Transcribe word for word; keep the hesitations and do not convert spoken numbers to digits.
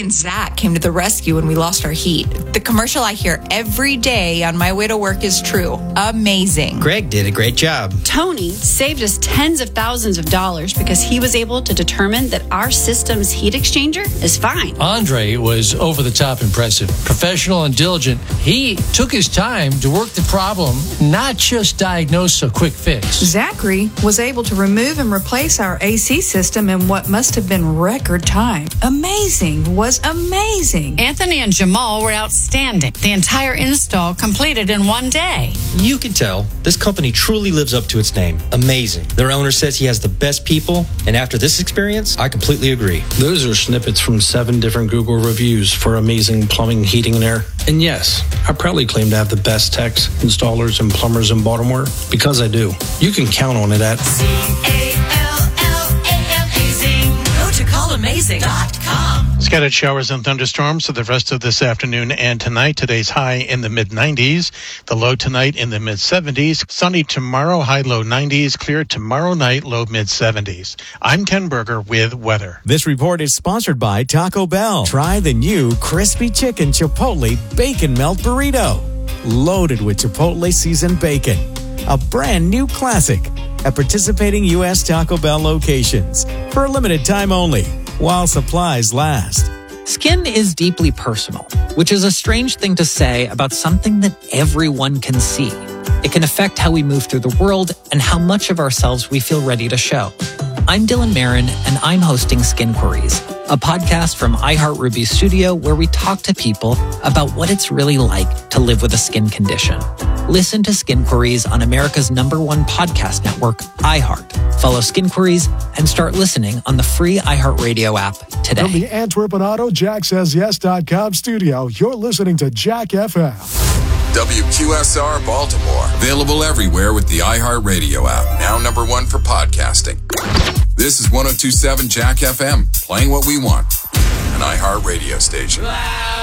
And Zach came to the rescue when we lost our heat. The commercial I hear every day on my way to work is true. Amazing. Greg did a great job. Tony saved us tens of thousands of dollars because he was able to determine that our system's heat exchanger is fine. Andre was over the top impressive. Professional and diligent. He took his time to work the problem, not just diagnose a quick fix. Zachary was able to remove and replace our A C system in what must have been record time. Amazing. Was amazing. Anthony and Jamal were outstanding. The entire install completed in one day. You can tell this company truly lives up to its name. Amazing. Their owner says he has the best people, and after this experience, I completely agree. Those are snippets from seven different Google reviews for amazing plumbing, heating, and air. And yes, I proudly claim to have the best techs, installers, and plumbers in Baltimore because I do. You can count on it at C A L L A M Azing. Go to call amazing dot com. Scattered showers and thunderstorms for the rest of this afternoon and tonight. Today's high in the mid nineties. The low tonight in the mid seventies. Sunny tomorrow, high low nineties. Clear tomorrow night, low mid seventies. I'm Ken Berger with weather. This report is sponsored by Taco Bell. Try the new crispy chicken Chipotle bacon melt burrito. Loaded with Chipotle seasoned bacon. A brand new classic at participating U S Taco Bell locations for a limited time only, while supplies last. Skin is deeply personal, which is a strange thing to say about something that everyone can see. It can affect how we move through the world and how much of ourselves we feel ready to show. I'm Dylan Marin, and I'm hosting Skin Queries, a podcast from iHeartRuby Studio where we talk to people about what it's really like to live with a skin condition. Listen to Skin Queries on America's number one podcast network, iHeart. Follow Skin Queries and start listening on the free iHeartRadio app today. From the Antwerp and Auto Jack Says Yes dot com studio, you're listening to Jack F M. W Q S R Baltimore. Available everywhere with the iHeartRadio app. Now number one for podcasting. This is one oh two point seven Jack F M. Playing what we want. An iHeartRadio station. Wow.